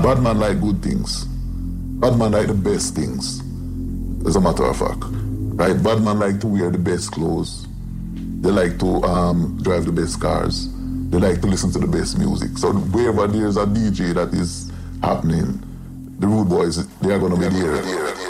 Bad man like good things. Bad man like the best things, as a matter of fact. Right? Bad man like to wear the best clothes. They like to drive the best cars. They like to listen to the best music. So wherever there's a DJ that is happening, the Rude Boys, they are going to be there.